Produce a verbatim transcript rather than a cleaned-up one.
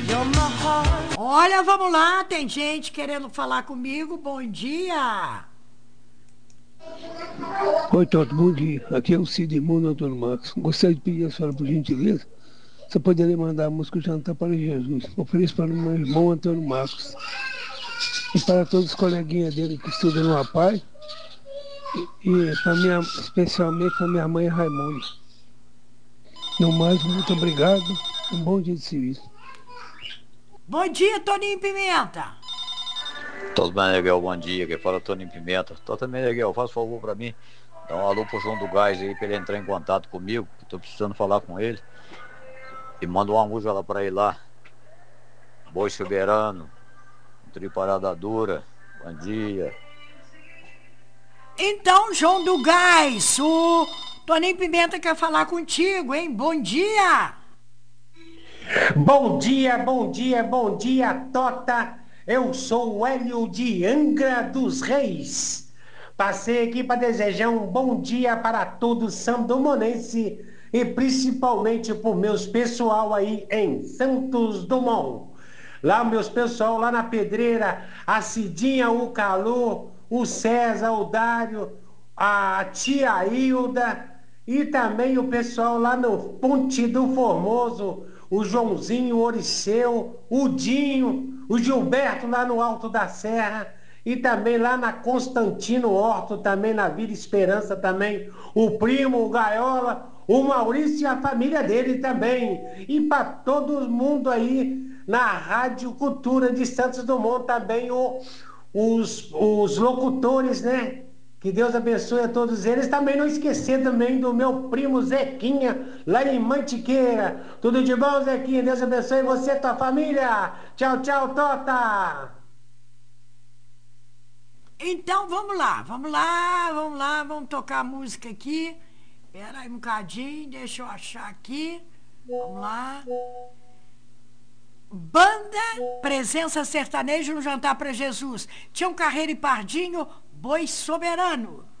Olha, vamos lá, tem gente querendo falar comigo. Bom dia. Oi, Toto, bom dia. Aqui é o Cid Mundo Antônio Marcos. Gostaria de pedir a senhora, por gentileza, você poderia mandar a música Jantar para Jesus. Ofereço para o meu irmão Antônio Marcos e para todos os coleguinhas dele que estudam no APAI e, e para minha, especialmente para minha mãe Raimunda. No mais, muito obrigado. Um bom dia de serviço. Bom dia, Toninho Pimenta. Todo bem, Miguel, bom dia. Quem fala é Toninho Pimenta. Tô também, Miguel, faz favor pra mim. Dá um alô pro João do Gás aí pra ele entrar em contato comigo, que tô precisando falar com ele. E manda uma música lá pra ele lá. Boi Soberano, Triparada Dura, bom dia. Então, João do Gás, o Toninho Pimenta quer falar contigo, hein? Bom dia. Bom dia, bom dia, bom dia, Tota. Eu sou o Hélio de Angra dos Reis. Passei aqui para desejar um bom dia para todo sandomonense e principalmente para meus pessoal aí em Santos Dumont. Lá, meus pessoal, lá na Pedreira, a Cidinha, o Calor, o César, o Dário, a tia Hilda e também o pessoal lá no Ponte do Formoso, o Joãozinho, o Oriceu, o Dinho, o Gilberto lá no Alto da Serra e também lá na Constantino Horto, também na Vila Esperança também, o primo, o Gaiola, o Maurício e a família dele também. E para todo mundo aí na Rádio Cultura de Santos Dumont também, o, os, os locutores, né? Que Deus abençoe a todos eles. Também não esquecer também do meu primo Zequinha, lá em Mantiqueira. Tudo de bom, Zequinha? Deus abençoe você e tua família. Tchau, tchau, Tota. Então, vamos lá, vamos lá, vamos lá, vamos tocar a música aqui. Espera aí um bocadinho, deixa eu achar aqui. Vamos lá. Banda Presença Sertaneja no Jantar para Jesus. Tião Carreiro e Pardinho, Boi Soberano.